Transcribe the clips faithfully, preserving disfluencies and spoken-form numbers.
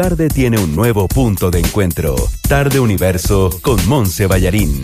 Tarde tiene un nuevo punto de encuentro. Tarde Universo con Monse Ballarín.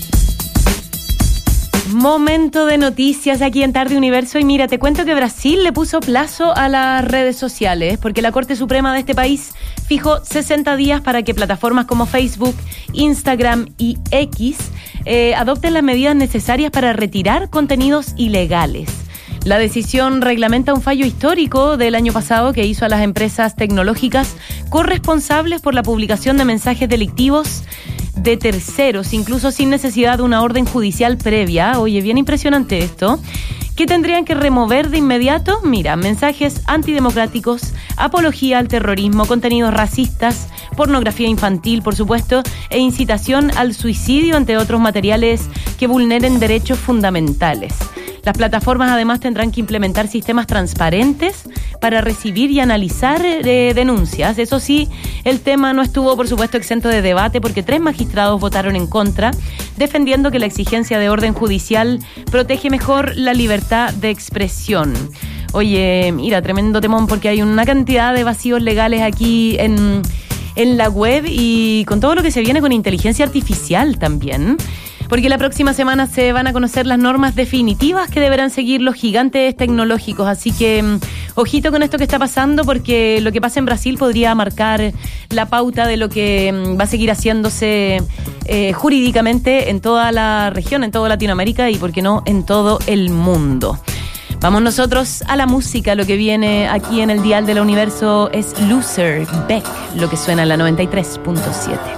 Momento de noticias aquí en Tarde Universo. Y mira, te cuento que Brasil le puso plazo a las redes sociales porque la Corte Suprema de este país fijó sesenta días para que plataformas como Facebook, Instagram y X eh, adopten las medidas necesarias para retirar contenidos ilegales. La decisión reglamenta un fallo histórico del año pasado que hizo a las empresas tecnológicas corresponsables por la publicación de mensajes delictivos de terceros, incluso sin necesidad de una orden judicial previa. Oye, bien impresionante esto. ¿Qué tendrían que remover de inmediato? Mira, mensajes antidemocráticos, apología al terrorismo, contenidos racistas, pornografía infantil, por supuesto, e incitación al suicidio, entre otros materiales que vulneren derechos fundamentales. Las plataformas además tendrán que implementar sistemas transparentes para recibir y analizar eh, denuncias. Eso sí, el tema no estuvo, por supuesto, exento de debate porque tres magistrados votaron en contra, defendiendo que la exigencia de orden judicial protege mejor la libertad de expresión. Oye, mira, tremendo temón porque hay una cantidad de vacíos legales aquí en, en la web y con todo lo que se viene con inteligencia artificial también. Porque la próxima semana se van a conocer las normas definitivas que deberán seguir los gigantes tecnológicos. Así que um, ojito con esto que está pasando, porque lo que pasa en Brasil podría marcar la pauta de lo que um, va a seguir haciéndose eh, jurídicamente en toda la región, en toda Latinoamérica y, por qué no, en todo el mundo. Vamos nosotros a la música. Lo que viene aquí en el Dial del Universo es Loser, Beck, lo que suena en la noventa y tres punto siete.